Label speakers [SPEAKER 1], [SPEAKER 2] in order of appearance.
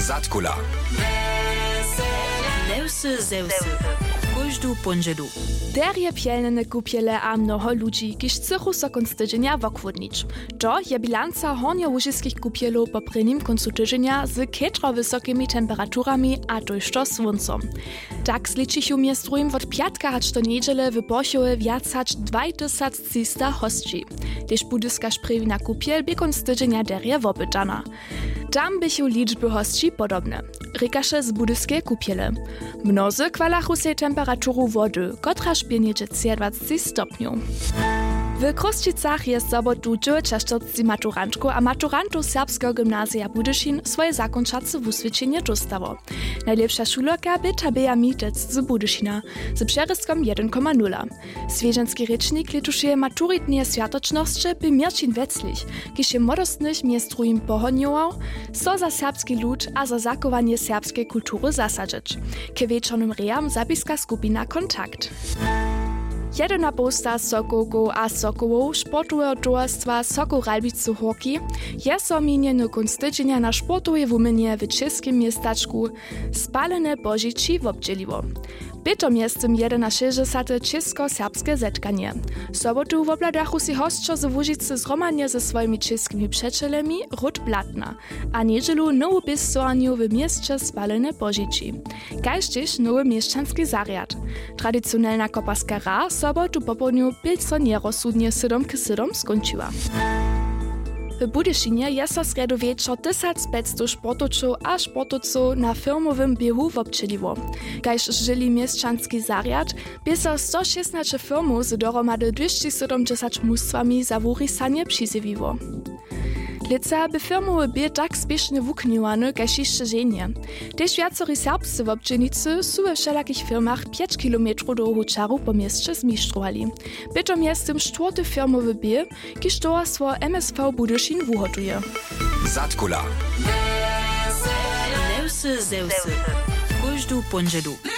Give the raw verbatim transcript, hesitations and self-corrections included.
[SPEAKER 1] Zatkula.
[SPEAKER 2] Lewsy zełsy. Kóždu ponžedu.
[SPEAKER 3] Derje pjelnene kupjele a mnoho ludzi, kiž chcą so konc tydzienia wokwodnić. To je bilanca hornjołużyskich kupjelów po prynnym koncu tydzienia z ketro wysokimi temperaturami a dojšto słońcom. Tak zliczychu miestrujem od piatka aż do niedziele w Bochowie wiac hač dwa tysiące hostci. Gdyż budyska szprewina kupjel by konc tydzienia derje wopytana. Tam bychu liczby hostci podobne. Rekaše z budyskiej kupjele. Mnozy kwalachu se temperaturu wody, kotraż pieniecie dwadzieścia stopniów. W Krosčicach jest sobotu dziewięćdziesiąt maturantków a maturantów serbskiego gimnazja Budyšin swoje zakończace wusvědčenie dostało. Najlepsza šulerka by Tabea Mitec z Budyšina z przeryskom jeden przecinek nula. Swieżenski rečnik letušuje maturitnie światoczności by Mirčin Veclich, kiž je modostnych miestrujem pohonjował, so za serbski lud a za zachowanie serbskiej kultury zasadžić. Ke wieczornym rejam zapiska skupina Kontakt. Jedna posta sokołków a sokołów sportowego towarstwa Sokół Ralbicu Horki je so minieny konc tydzienia na sportowej wuminie w czeskim miestaczku Spalene Božiči wobdzieliło. By to miestem šesťdesiate česko-serbskie zetkanie. Sobotu w obladachu si hostčo z Łužicy zromadnie ze swoimi českimi przyjacielami Rud Blatna, a niedzielu nowu pisarniu w mieście Spalene Božiči. Kaž tež nowy mieszczanski zariad. Tradycjonalna koparska ra sobotu popołudniu pilco nierozsudnie siedem k siedem skończyła. W Budyšinie je so sredu wieczor tysiąc pięćset sportowców a sportowców na firmowym biehu wobčeliło. Kaž żyli mieszczanski zariad, by so sto szesnaście firmów z dohromady dwieście siedemdziesiąt mustwami za wurisanie przyzywiło. Lica by firmowy bier tak spiesznie wukniwany, kaž jeszcze żenie. Tež viacorí serbscy wobčenicy su we wszelakich firmach pięć kilometrów do Hučaru po mieście zmistrowali. By to miestem czwarty firmowy bier, kiž towarstwo M S V Budyšin wuhotuje.
[SPEAKER 1] Zatkula.
[SPEAKER 2] Lewsy zełsy. Kóždu ponžedu.